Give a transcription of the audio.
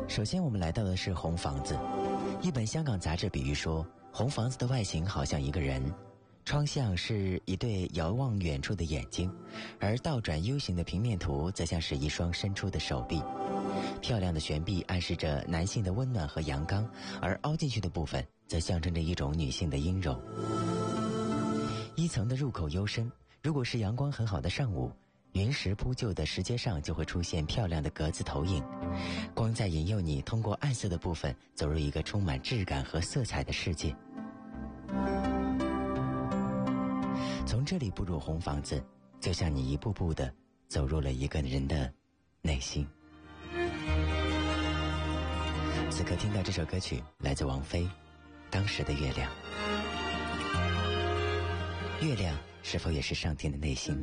首先我们来到的是红房子。一本香港杂志比喻说，红房子的外形好像一个人，窗像是一对遥望远处的眼睛，而倒转 U 型的平面图则像是一双伸出的手臂。漂亮的悬臂暗示着男性的温暖和阳刚，而凹进去的部分则象征着一种女性的阴柔。一层的入口幽深，如果是阳光很好的上午，云石铺就的石阶上就会出现漂亮的格子投影，光在引诱你通过暗色的部分走入一个充满质感和色彩的世界。从这里步入红房子，就像你一步步地走入了一个人的内心。此刻听到这首歌曲来自王菲，当时的月亮。月亮是否也是上天的内心呢？